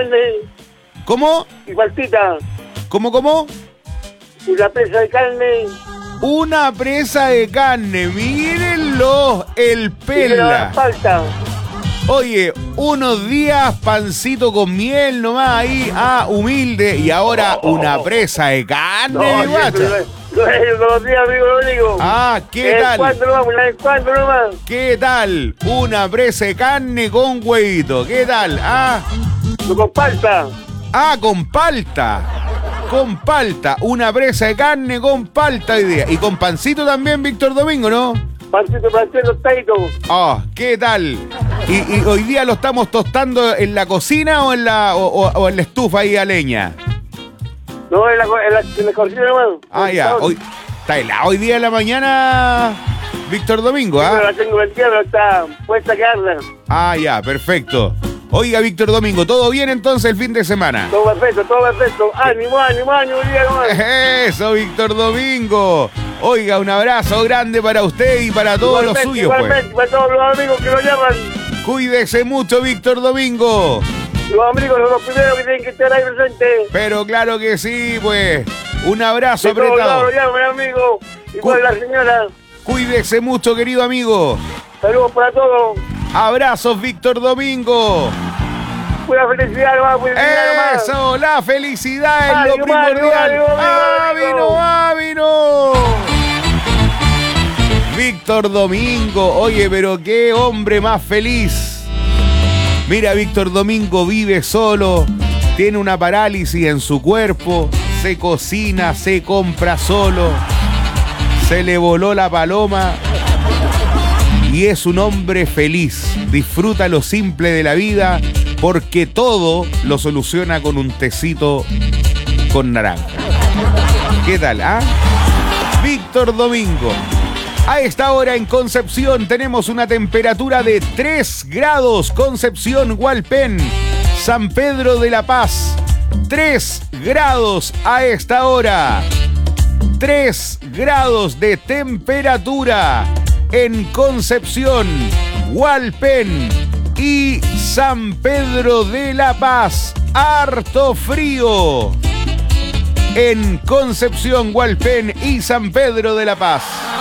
carne. ¿Cómo? Y faltita. ¿Cómo? Una presa de carne. Una presa de carne, mírenlo, el Perla. Falta. Oye, unos días pancito con miel nomás ahí, humilde, y ahora una presa de carne, mi guacha. Los días, amigo, lo digo. ¿Qué tal? ¿Cuándo nomás? ¿Qué tal? Una presa de carne con huevito, ¿qué tal? Con palta. Con palta. Con palta, una presa de carne con palta hoy día. Y con pancito también, Víctor Domingo, ¿no? Pancito, tostadito. ¿Qué tal? ¿Y hoy día lo estamos tostando en la cocina o en la estufa ahí a leña? No, en la cocina, hermano. Ya. Está helado hoy día en la mañana, Víctor Domingo, Sí, la tengo vendida, pero está puesta a quedarla. Ya, perfecto. Oiga, Víctor Domingo, ¿todo bien entonces el fin de semana? Todo perfecto. Ánimo, Eso, Víctor Domingo. Oiga, un abrazo grande para usted y para todos los suyos, igualmente, para todos los amigos que lo llaman. Cuídese mucho, Víctor Domingo. Los amigos son los primeros que tienen que estar ahí presentes. Pero claro que sí, pues. Un abrazo de apretado. Todos lados lo llaman, amigo. Igual la señora. Cuídese mucho, querido amigo. Saludos para todos. Abrazos, Víctor Domingo. Pura felicidad, nomás. Eso, la felicidad es lo primordial. ¡Vino! Víctor Domingo, oye, pero qué hombre más feliz. Mira, Víctor Domingo vive solo, tiene una parálisis en su cuerpo, se cocina, se compra solo, se le voló la paloma. Y es un hombre feliz, disfruta lo simple de la vida porque todo lo soluciona con un tecito con naranja. ¿Qué tal, Víctor Domingo. A esta hora en Concepción tenemos una temperatura de 3 grados. Concepción, Hualpén, San Pedro de la Paz. 3 grados a esta hora. 3 grados de temperatura en Concepción, Hualpén y San Pedro de la Paz. Harto frío en Concepción, Hualpén y San Pedro de la Paz.